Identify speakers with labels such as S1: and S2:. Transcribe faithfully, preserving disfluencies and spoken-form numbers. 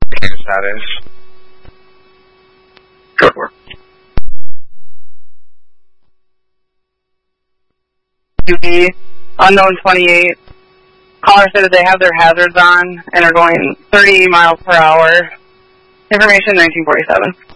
S1: That is. Good work.
S2: U B, unknown twenty-eight. Caller said that they have their hazards on and are going thirty miles per hour. Information nineteen forty-seven.